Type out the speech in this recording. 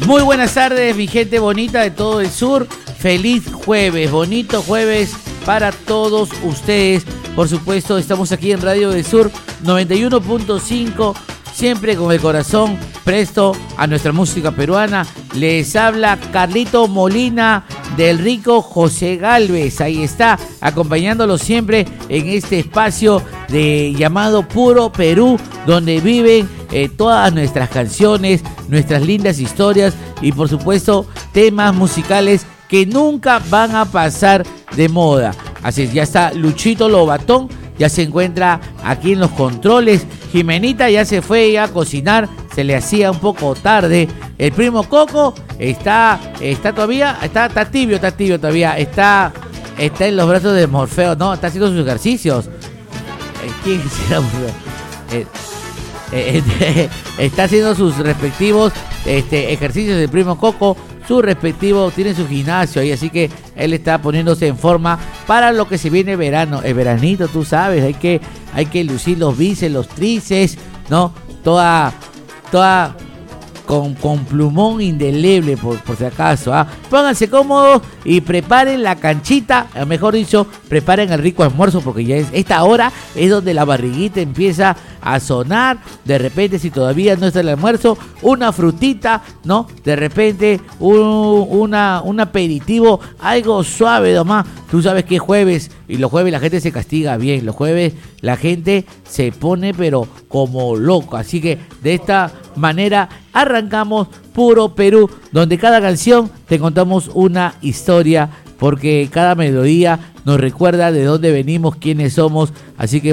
Muy buenas tardes, mi gente bonita de todo el sur. Feliz jueves, bonito jueves para todos ustedes. Por supuesto, estamos aquí en Radio del Sur 91.5, siempre con el corazón presto a nuestra música peruana. Les habla Carlito Molina del rico José Galvez. Ahí está, acompañándolos siempre en este espacio llamado Puro Perú, donde viven todas nuestras canciones, nuestras lindas historias y por supuesto temas musicales que nunca van a pasar de moda. Así es, ya está Luchito Lobatón, ya se encuentra aquí en los controles. Jimenita ya se fue a cocinar, se le hacía un poco tarde. El primo Coco está todavía, está tibio todavía, está en los brazos de Morfeo, no, está haciendo sus ejercicios. ¿Quién será Morfeo? Está haciendo sus respectivos ejercicios del primo Coco, tiene su gimnasio ahí, así que él está poniéndose en forma para lo que se viene verano, el veranito, tú sabes, hay que lucir los bíceps, los tríceps, ¿no? Toda con plumón indeleble por si acaso, ¿ah? Pónganse cómodos y preparen la canchita, mejor dicho, preparen el rico almuerzo, porque ya esta hora es donde la barriguita empieza a sonar. De repente, si todavía no está el almuerzo, una frutita, ¿no? De repente un aperitivo, algo suave nomás. Tú sabes que es jueves y los jueves la gente se castiga bien, los jueves la gente se pone pero como loco, así que de esta manera arrancamos Puro Perú, donde cada canción te contamos una historia, porque cada melodía nos recuerda de dónde venimos, quiénes somos, así que